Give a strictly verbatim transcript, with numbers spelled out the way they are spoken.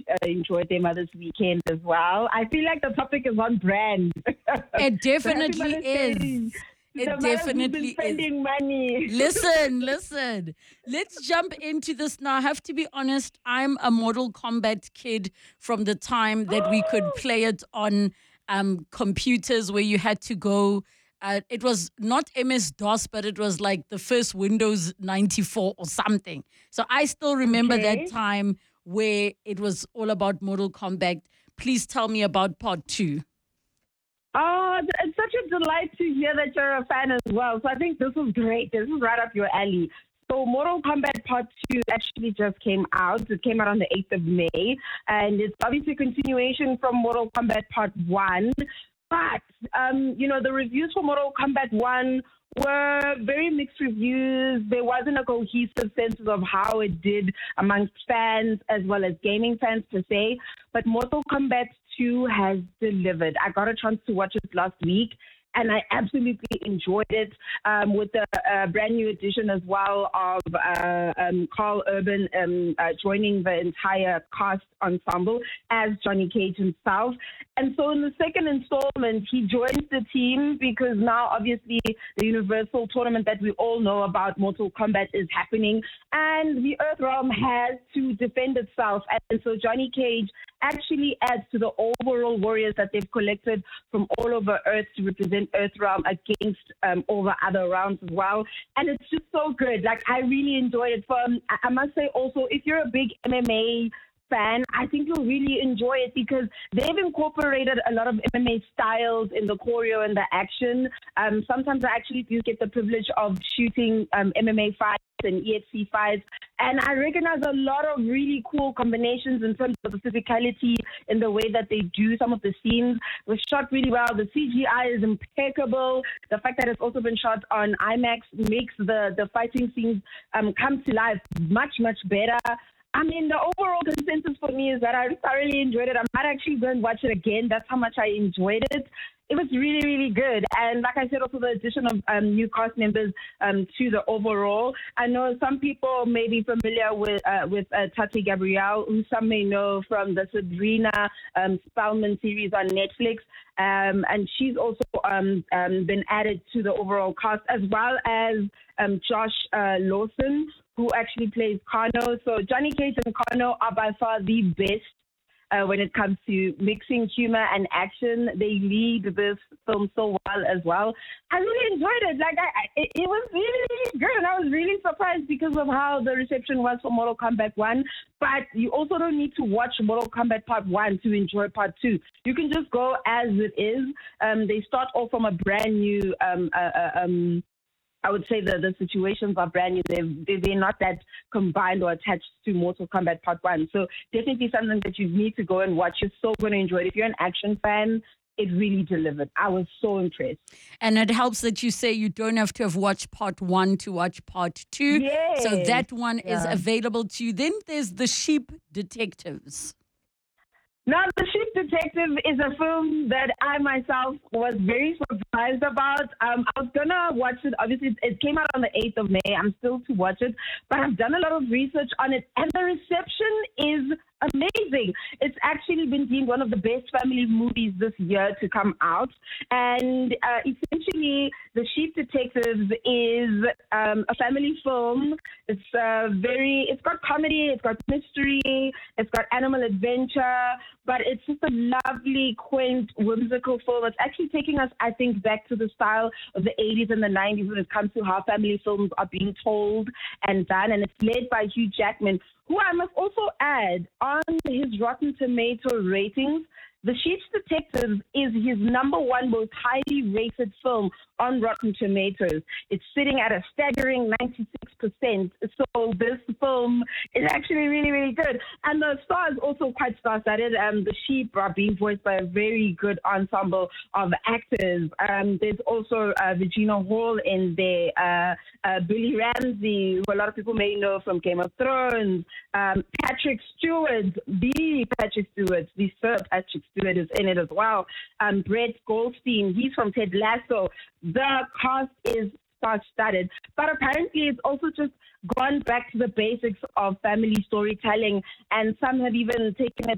uh, enjoyed their Mother's Weekend as well. I feel like the topic is on brand. It So happy definitely Mother's Day is. to It the mothers who've been definitely is. spending money. Listen, listen. Let's jump into this now. I have to be honest, I'm a Mortal Kombat kid from the time that we could play it on um, computers where you had to go. Uh, it was not M S DOS, but it was like the first Windows ninety-four or something. So I still remember that Okay. time where it was all about Mortal Kombat. Please tell me about part two. Oh, it's such a delight to hear that you're a fan as well. So I think this is great. This is right up your alley. So Mortal Kombat Part two actually just came out. It came out on the eighth of May. And it's obviously a continuation from Mortal Kombat Part one. But, um, you know, the reviews for Mortal Kombat one were very mixed reviews. There wasn't a cohesive sense of how it did amongst fans as well as gaming fans per se. But Mortal Kombat two has delivered. I got a chance to watch it last week, and I absolutely enjoyed it, um, with the uh, brand new addition as well of uh, um, Carl Urban um, uh, joining the entire cast ensemble as Johnny Cage himself. And so in the second installment, he joins the team because now obviously the Universal Tournament that we all know about, Mortal Kombat, is happening, and the Earthrealm has to defend itself. And so Johnny Cage actually adds to the overall warriors that they've collected from all over Earth to represent Earthrealm against um, all the other realms as well. And it's just so good. Like, I really enjoyed it. From, I I must say also, if you're a big M M A fan, I think you'll really enjoy it because they've incorporated a lot of M M A styles in the choreo and the action. Um, sometimes I actually do get the privilege of shooting um, M M A fights and E F C fights, and I recognize a lot of really cool combinations in terms of the physicality in the way that they do some of the scenes. It was shot really well. The C G I is impeccable. The fact that it's also been shot on IMAX makes the, the fighting scenes um, come to life much, much better. I mean, the overall consensus for me is that I thoroughly enjoyed it. I might actually go and watch it again. That's how much I enjoyed it. It was really, really good. And like I said, also the addition of um, new cast members um, to the overall. I know some people may be familiar with uh, with uh, Tati Gabrielle, who some may know from the Sabrina um, Spellman series on Netflix. Um, and she's also um, um, been added to the overall cast, as well as um, Josh uh, Lawson, who actually plays Kano. So Johnny Cage and Kano are by far the best uh, when it comes to mixing humor and action. They lead this film so well as well. I really enjoyed it. Like, I, I, it, it was really, really good. And I was really surprised because of how the reception was for Mortal Kombat one. But you also don't need to watch Mortal Kombat Part one to enjoy Part two. You can just go as it is. Um, they start off from a brand new um, uh, uh, um, I would say the, the situations are brand new. They're, they're not that combined or attached to Mortal Kombat Part one. So definitely something that you need to go and watch. You're so going to enjoy it. If you're an action fan, it really delivered. I was so impressed. And it helps that you say you don't have to have watched part one to watch part two. Yes. So that one Yeah. is available to you. Then there's The Sheep Detectives. Now, The Sheep Detective is a film that I myself was very surprised about. Um, I was going to watch it. Obviously, it came out on the eighth of May. I'm still to watch it. But I've done a lot of research on it. And the reception is amazing. It's actually been deemed one of the best family movies this year to come out. And uh, essentially, The Sheep Detectives is um, a family film. It's uh, very, it's got comedy, it's got mystery, it's got animal adventure, but it's just a lovely, quaint, whimsical film. It's actually taking us, I think, back to the style of the eighties and the nineties when it comes to how family films are being told and done. And it's led by Hugh Jackman, who I must also add, on his Rotten Tomato ratings, The Sheep Detectives is his number one most highly rated film on Rotten Tomatoes. It's sitting at a staggering ninety-six percent. So this film is actually really, really good. And the star is also quite star-studded. Um, the sheep are being voiced by a very good ensemble of actors. Um, there's also uh, Regina Hall in there, uh, uh, Billy Ramsey, who a lot of people may know from Game of Thrones, um, Patrick Stewart, the Patrick Stewart, the Sir Patrick Stewart is in it as well. Um, Brett Goldstein, he's from Ted Lasso. The cast is star-studded, but apparently it's also just gone back to the basics of family storytelling, and some have even taken it